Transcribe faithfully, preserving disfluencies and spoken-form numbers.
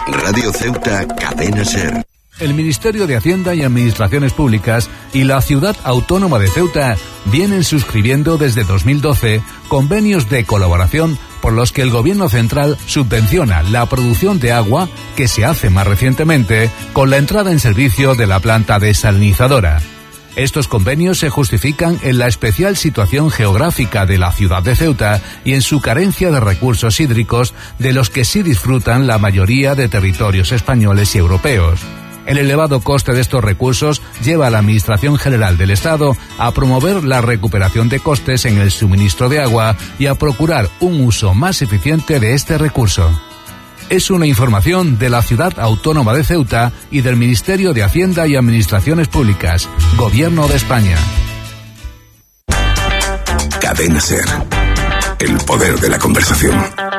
Radio Ceuta, Cadena SER. El Ministerio de Hacienda y Administraciones Públicas y la Ciudad Autónoma de Ceuta vienen suscribiendo desde dos mil doce convenios de colaboración por los que el Gobierno central subvenciona la producción de agua, que se hace más recientemente con la entrada en servicio de la planta desalinizadora. Estos convenios se justifican en la especial situación geográfica de la ciudad de Ceuta y en su carencia de recursos hídricos de los que sí disfrutan la mayoría de territorios españoles y europeos. El elevado coste de estos recursos lleva a la Administración General del Estado a promover la recuperación de costes en el suministro de agua y a procurar un uso más eficiente de este recurso. Es una información de la Ciudad Autónoma de Ceuta y del Ministerio de Hacienda y Administraciones Públicas, Gobierno de España. Cadena SER. El poder de la conversación.